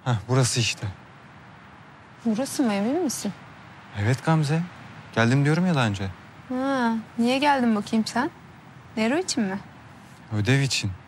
Heh, burası işte. Burası mı, emin misin? Evet Gamze. Geldim diyorum ya daha önce. Ha, niye geldin bakayım sen? Nero için mi? Ödev için.